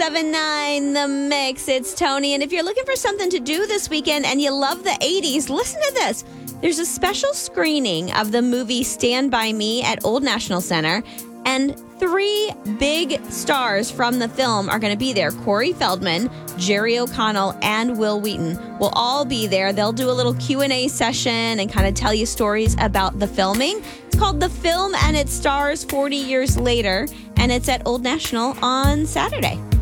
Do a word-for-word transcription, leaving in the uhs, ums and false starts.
seven nine The Mix. It's Tony. And if you're looking for something to do this weekend and you love the eighties, listen to this. There's a special screening of the movie Stand By Me at Old National Center. And three big stars from the film are going to be there. Corey Feldman, Jerry O'Connell, and Will Wheaton will all be there. They'll do a little Q and A session and kind of tell you stories about the filming. It's called The Film and It Stars forty years Later, and it's at Old National on Saturday.